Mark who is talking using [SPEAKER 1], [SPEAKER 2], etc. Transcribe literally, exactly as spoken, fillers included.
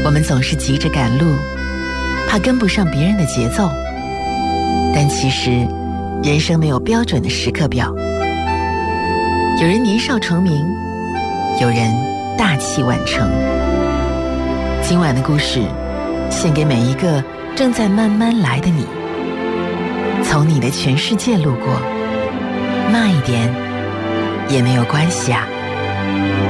[SPEAKER 1] 我们总是急着赶路，怕跟不上别人的节奏。但其实，人生没有标准的时刻表。有人年少成名，有人大器晚成。今晚的故事，献给每一个正在慢慢来的你。从你的全世界路过，慢一点也没有关系啊。